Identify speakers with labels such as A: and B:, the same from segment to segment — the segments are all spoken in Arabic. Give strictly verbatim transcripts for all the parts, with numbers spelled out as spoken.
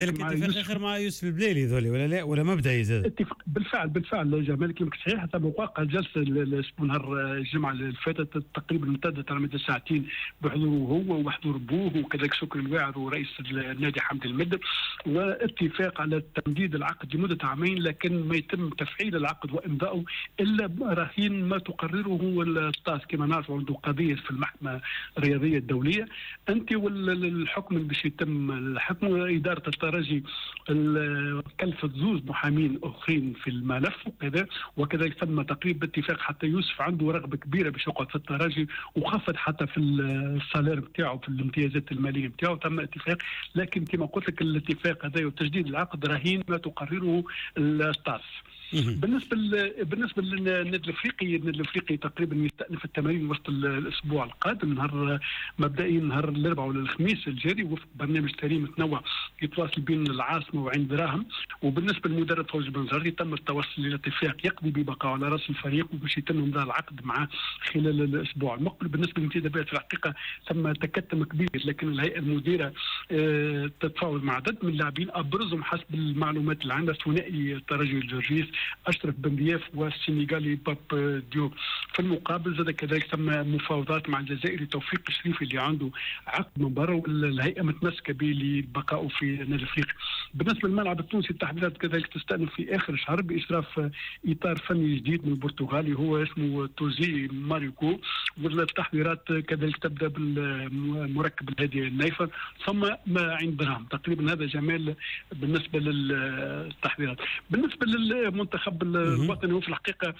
A: ذلك اتفاق اخر مع يوسف البليلي ذولي ولا لا ولا مبدا يزاد
B: اتفق بالفعل بالفعل جمال كلامك صحيح. حتى موقع الجلسه نهار الجمعه اللي فاتت تقريبا امتدت على مدى ساعتين بحضوره هو وبحضور بوه وكذلك شكري الواعر ورئيس النادي حمد المدب، واتفاق على تمديد العقد لمده عامين، لكن ما يتم تفعيل العقد وامضائه الا براهين ما تقرره الطاس كما نعرف عنده قضيه في المحكمه الرياضيه الدوليه. انت والحكم اللي باش يتم الحكم اداره الترجي كلفت زوج محامين اخرين في الملف وكذا، وكذلك تم تقريب باتفاق حتى يوسف عنده رغبه كبيره باش يقعد في الترجي وخفض حتى في السالير بتاعه في الامتيازات الماليه بتاعه، تم اتفاق. لكن كما قلت لك الاتفاق هذا وتجديد العقد رهين ما تقرره الطاس. بالنسبه بالنسبه للنادي الافريقي، النادي الافريقي تقريبا يستأنف التمارين وسط الاسبوع القادم نهار مبدئيا نهار الاربعاء ولا الخميس الجاري وفق برنامج تمرين متنوع يتواصل بين العاصمه وعين دراهم. وبالنسبه للمدرب فوزي بنزرتي تم التوصل الى اتفاق يقضي ببقاء على راس الفريق وباش يتم امضاء العقد معه خلال الاسبوع المقبل. بالنسبه للانتدابات في الحقيقه ثم تكتم كبير، لكن الهيئه المديره اه تتفاوض مع عدد من اللاعبين ابرزهم حسب المعلومات اللي عندنا ثنائي الترجي الجورجيس أشرف بن دياف والسنغالي باب ديوب. في المقابل زاد كذلك تم مفاوضات مع الجزائري توفيق الشريفي اللي عنده عقد من برا والهيئه متمسكه به لبقائه في النادي الافريقي. بالنسبه للملعب التونسي التحضيرات كذلك تستأنف في اخر الشهر باشراف اطار فني جديد من البرتغالي هو اسمه توزي ماريكو، والتحضيرات كذلك تبدا بالمركب الهادي النايفر ثم ما عند دراهم. تقريبا هذا جمال بالنسبه للتحضيرات. بالنسبه للمنتخب الوطني هو في الحقيقه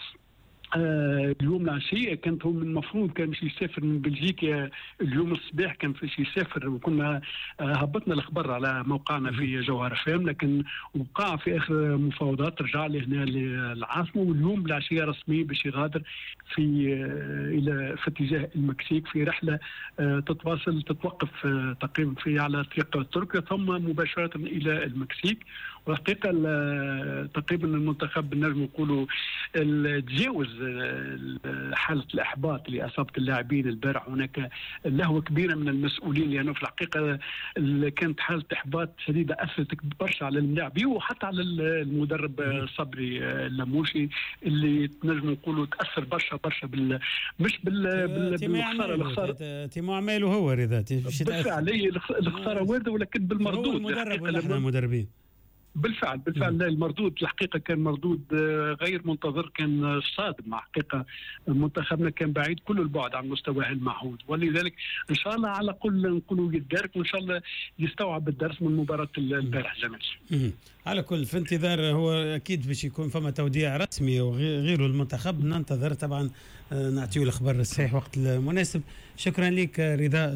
B: آه اليوم العشية كانت هم المفروض كان مش يسافر من بلجيكا اليوم الصباح، كان فيش يسافر وكنا آه هبطنا الأخبار على موقعنا في جوهر فام، لكن وقع في آخر مفاوضات رجع لهنا للعاصمة واليوم العشية رسمي باش يغادر في آه إلى في اتجاه المكسيك في رحلة آه تتواصل تتوقف آه تقريبا في على طريق تركيا ثم مباشرة إلى المكسيك. والحقيقة تقريبا المنتخب نجم نقولوا تجاوز حالة الإحباط اللي أصابت اللاعبين البارح. هناك لهوة كبيرة من المسؤولين لأنه في الحقيقة كانت حالة إحباط شديدة أثرت برشا على اللاعبين وحتى على المدرب صبري اللموشي اللي نجم نقولوا تأثر برشا برشا بال مش بال بالخسارة الخسارة
A: تيمو عماله هو رضا
B: بالفعل الخسارة واردة ولكن بالمردود.
A: هو المدرب ولا احنا المدربين؟
B: بالفعل بالفعل لا المردود الحقيقه كان مردود غير منتظر، كان صادم مع حقيقه منتخبنا كان بعيد كل البعد عن مستواه المعهود، ولذلك ان شاء الله على قول نقولوا يتدارك وان شاء الله يستوعب الدرس من مباراه البارح جمال.
A: على كل في انتظار هو اكيد باش يكون فما توديع رسمي وغيره المنتخب ننتظر طبعا نعطيه الاخبار الصحيح وقت المناسب. شكرا لك رضا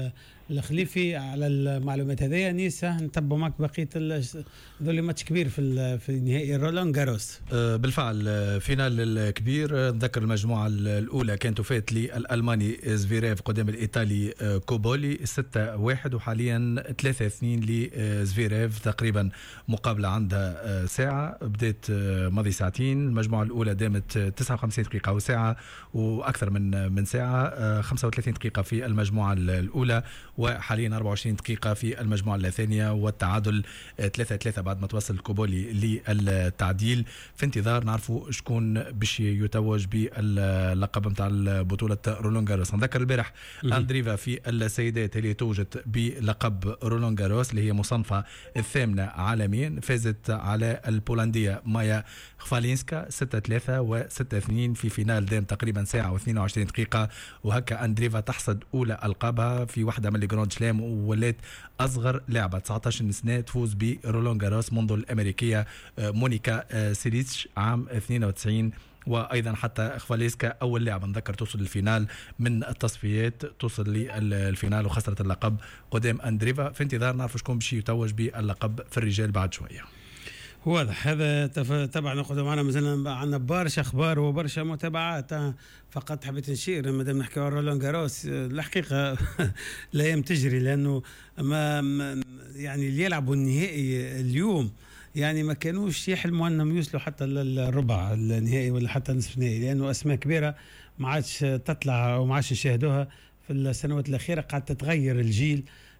A: الخليفي على المعلومات هذه. نيسا نتبع معك بقيه ذولي ماتش كبير في في نهائي رولان جاروس.
C: بالفعل فينال الكبير. نذكر المجموعه الاولى كانت تفات للالماني زفيريف قدام الايطالي كوبولي ستة واحد وحاليا ثلاثة اثنين لزفيريف، تقريبا مقابله عندها ساعه بدات ماضي ساعتين. المجموعه الاولى دامت تسعة وخمسين دقيقه وساعه واكثر من من ساعه، خمسة وثلاثين دقيقه في المجموعه الاولى وحاليا أربعة وعشرين دقيقة في المجموعة الثانية، والتعادل ثلاثة ثلاثة بعد ما توصل كوبولي للتعديل. في انتظار نعرفوا شكون باش يتوج باللقب نتاع بطولة رولان جاروس. نذكر البارح أندريفا في السيدات اللي توجت بلقب رولان جاروس اللي هي مصنفة الثامنة عالميا، فازت على البولندية مايا خفالينسكا ستة ثلاثة و ستة اثنين في فينال دام تقريبا ساعة واثنين وعشرين دقيقة. وهكا أندريفا تحصد أولى ألقابها في واحدة من الجراند سلام وولات أصغر لعبة تسعة عشر سنة تفوز برولان جاروس منذ الأمريكية مونيكا سيليتش عام اثنين وتسعين. وايضا حتى خفاليسكا اول لاعب نذكر توصل للفينال من التصفيات، توصل للفينال وخسرت اللقب قدام اندريفا. في انتظار نعرف شكون باش يتوج باللقب في الرجال بعد شويه.
A: واضح هذا طبعا ناخذ معنا مازلنا عندنا برشا اخبار وبرشا متابعات. فقط حبيت نشير مادام نحكي على رولان جاروس الحقيقه الايام تجري لانه ما يعني اللي يلعبوا النهائي اليوم يعني ما كانوش يحلموا انهم يوصلوا حتى للربع النهائي ولا حتى نصف النهائي، لانه اسماء كبيره ما عادش تطلع وما عادش نشاهدوها في السنوات الاخيره. قاعد تتغير الجيل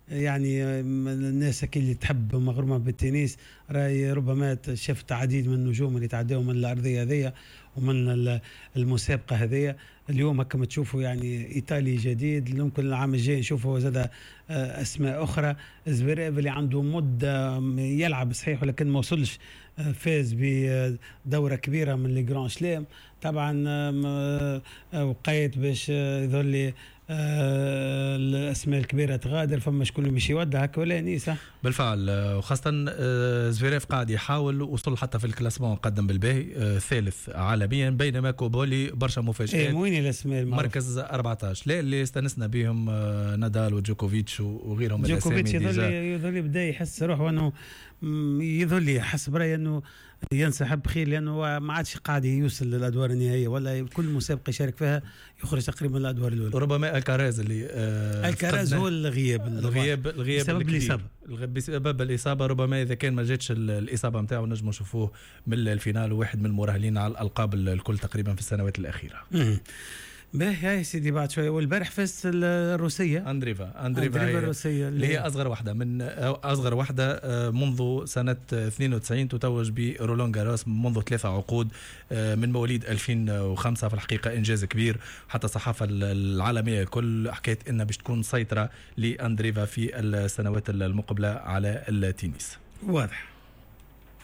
A: يعني الناس اللي تحب مغرومه بالتنس راي ربما شفت عديد من النجوم اللي تعداوا من الارضيه هذيا ومن المسابقه هذيا. اليوم هكا تشوفوا يعني ايطالي جديد، ممكن العام الجاي نشوفوا زاد اسماء اخرى. زفيريف اللي عنده مده يلعب صحيح ولكن ما وصلش فاز بدوره كبيره من لي جران شلام، طبعا وقيت باش يظل آه الاسماء الكبيره تغادر، فما شكون باش يودع هكا ولا نيسا
C: بالفعل. وخاصه آه زفيريف قاعد يحاول وصل حتى في الكلاسمون قدم بالباهي آه ثالث عالميا، بينما كوبولي برشا مفاجآت.
A: ايه وين الاسماء
C: مركز أربعة عشر لا اللي استنسنا بهم آه نادال وجوكوفيتش وغيرهم.
A: جوكوفيتش يظل يظل بدا يحس روحه انه يظل يحس براي انه ينسحب بخير، لانه ما عادش قاعد يوصل للادوار النهائيه ولا كل مسابقه يشارك فيها يخرج تقريبا من الادوار الاولى.
C: ربما الكاراز اللي
A: آه الكاراز هو الغياب
C: الغياب الغياب
A: بسبب الاصابه
C: بسبب الاصابه. ربما اذا كان ما جاتش الاصابه نتاعو نجموا نشوفوه من الفينال، واحد من المراهنين على الالقاب الكل تقريبا في السنوات الاخيره.
A: باهي يا سيدي بعد شويه. والبارح فاز الروسيه
C: اندريفا اندريفا
A: الروسيه
C: اللي هي اصغر واحده من اصغر واحده منذ سنه اثنين وتسعين تتوج برولان جاروس منذ ثلاثه عقود، من مواليد ألفين وخمسة. في الحقيقه انجاز كبير، حتى الصحافه العالميه الكل حكيت انها باش تكون سيطره لاندريفا في السنوات المقبله على التنس.
A: واضح.